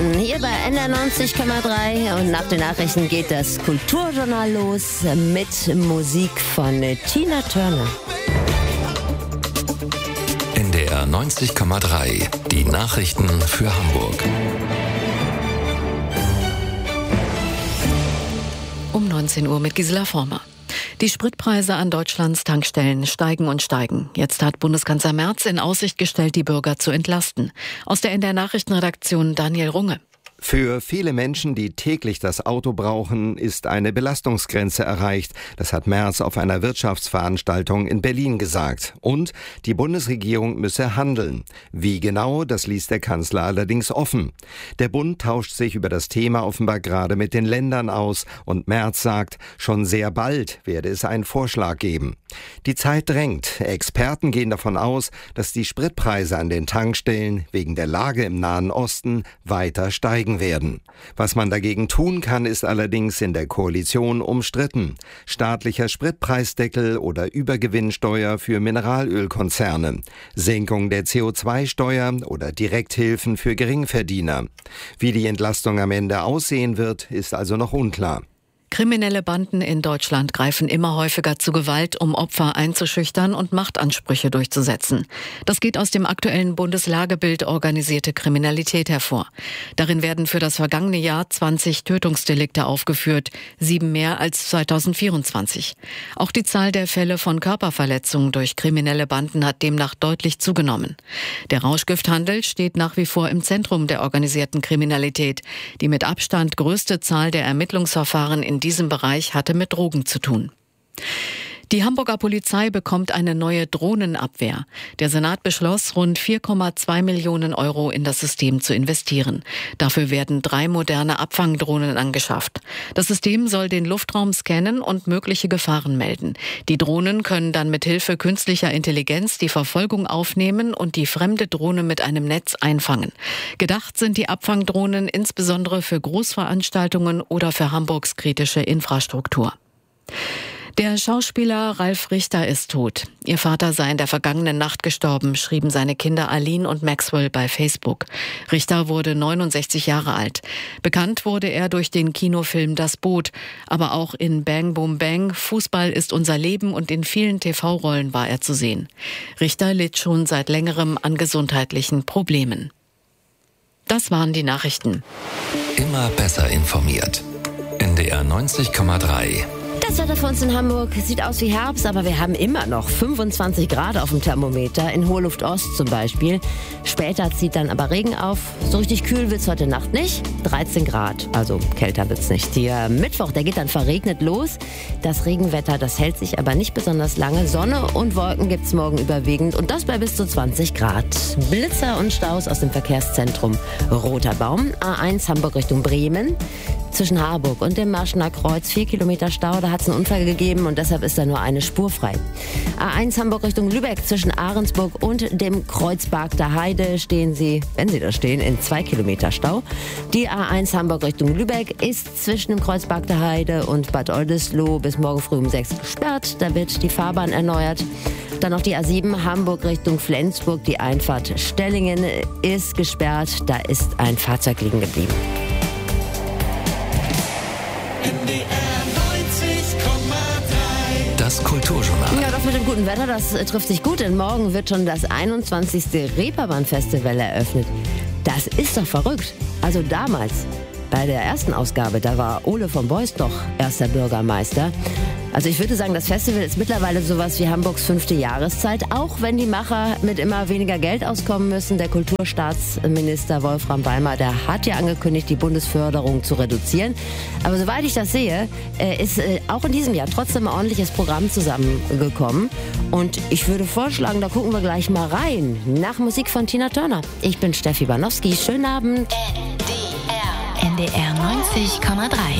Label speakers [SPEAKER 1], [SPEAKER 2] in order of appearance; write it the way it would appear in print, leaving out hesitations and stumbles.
[SPEAKER 1] Stunden hier bei NDR 90,3 und nach den Nachrichten geht das Kulturjournal los mit Musik von Tina Turner.
[SPEAKER 2] NDR 90,3, die Nachrichten für Hamburg.
[SPEAKER 3] Um 19 Uhr mit Gisela Former. Die Spritpreise an Deutschlands Tankstellen steigen und steigen. Jetzt hat Bundeskanzler Merz in Aussicht gestellt, die Bürger zu entlasten. Aus der NDR Nachrichtenredaktion Daniel Runge.
[SPEAKER 4] Für viele Menschen, die täglich das Auto brauchen, ist eine Belastungsgrenze erreicht. Das hat Merz auf einer Wirtschaftsveranstaltung in Berlin gesagt. Und die Bundesregierung müsse handeln. Wie genau, das ließ der Kanzler allerdings offen. Der Bund tauscht sich über das Thema offenbar gerade mit den Ländern aus. Und Merz sagt, schon sehr bald werde es einen Vorschlag geben. Die Zeit drängt. Experten gehen davon aus, dass die Spritpreise an den Tankstellen wegen der Lage im Nahen Osten weiter steigen werden. Was man dagegen tun kann, ist allerdings in der Koalition umstritten. Staatlicher Spritpreisdeckel oder Übergewinnsteuer für Mineralölkonzerne, Senkung der CO2-Steuer oder Direkthilfen für Geringverdiener. Wie die Entlastung am Ende aussehen wird, ist also noch unklar.
[SPEAKER 3] Kriminelle Banden in Deutschland greifen immer häufiger zu Gewalt, um Opfer einzuschüchtern und Machtansprüche durchzusetzen. Das geht aus dem aktuellen Bundeslagebild Organisierte Kriminalität hervor. Darin werden für das vergangene Jahr 20 Tötungsdelikte aufgeführt, 7 mehr als 2024. Auch die Zahl der Fälle von Körperverletzungen durch kriminelle Banden hat demnach deutlich zugenommen. Der Rauschgifthandel steht nach wie vor im Zentrum der organisierten Kriminalität. Die mit Abstand größte Zahl der Ermittlungsverfahren in diesem Bereich hatte mit Drogen zu tun. Die Hamburger Polizei bekommt eine neue Drohnenabwehr. Der Senat beschloss, rund 4,2 Millionen Euro in das System zu investieren. Dafür werden 3 moderne Abfangdrohnen angeschafft. Das System soll den Luftraum scannen und mögliche Gefahren melden. Die Drohnen können dann mit Hilfe künstlicher Intelligenz die Verfolgung aufnehmen und die fremde Drohne mit einem Netz einfangen. Gedacht sind die Abfangdrohnen insbesondere für Großveranstaltungen oder für Hamburgs kritische Infrastruktur. Der Schauspieler Ralf Richter ist tot. Ihr Vater sei in der vergangenen Nacht gestorben, schrieben seine Kinder Aline und Maxwell bei Facebook. Richter wurde 69 Jahre alt. Bekannt wurde er durch den Kinofilm Das Boot, aber auch in Bang Boom Bang, Fußball ist unser Leben und in vielen TV-Rollen war er zu sehen. Richter litt schon seit längerem an gesundheitlichen Problemen. Das waren die Nachrichten.
[SPEAKER 2] Immer besser informiert. NDR 90,3.
[SPEAKER 1] Das Wetter für uns in Hamburg sieht aus wie Herbst, aber wir haben immer noch 25 Grad auf dem Thermometer, in Hohe Luft Ost zum Beispiel. Später zieht dann aber Regen auf. So richtig kühl wird's heute Nacht nicht. 13 Grad, also kälter wird's nicht. Der Mittwoch, der geht dann verregnet los. Das Regenwetter, das hält sich aber nicht besonders lange. Sonne und Wolken gibt's morgen überwiegend und das bei bis zu 20 Grad. Blitzer und Staus aus dem Verkehrszentrum Roter Baum. A1 Hamburg Richtung Bremen. Zwischen Harburg und dem Marschener Kreuz 4 Kilometer Stau, da hat es einen Unfall gegeben und deshalb ist da nur eine Spur frei. A1 Hamburg Richtung Lübeck zwischen Ahrensburg und dem Kreuzberg der Heide stehen Sie, wenn Sie da stehen, in 2 Kilometer Stau. Die A1 Hamburg Richtung Lübeck ist zwischen dem Kreuzberg der Heide und Bad Oldesloe bis morgen früh um 6 gesperrt. Da wird die Fahrbahn erneuert. Dann noch die A7 Hamburg Richtung Flensburg. Die Einfahrt Stellingen ist gesperrt. Da ist ein Fahrzeug liegen geblieben.
[SPEAKER 2] Das Kulturjournal.
[SPEAKER 1] Ja, das mit dem guten Wetter, das trifft sich gut, denn morgen wird schon das 21. Reeperbahn-Festival eröffnet. Das ist doch verrückt. Also damals, bei der ersten Ausgabe, da war Ole von Beust noch erster Bürgermeister. Also ich würde sagen, das Festival ist mittlerweile sowas wie Hamburgs 5. Jahreszeit, auch wenn die Macher mit immer weniger Geld auskommen müssen. Der Kulturstaatsminister Wolfram Weimar, der hat ja angekündigt, die Bundesförderung zu reduzieren. Aber soweit ich das sehe, ist auch in diesem Jahr trotzdem ein ordentliches Programm zusammengekommen. Und ich würde vorschlagen, da gucken wir gleich mal rein. Nach Musik von Tina Turner. Ich bin Steffi Banowski. Schönen Abend.
[SPEAKER 5] NDR 90,3.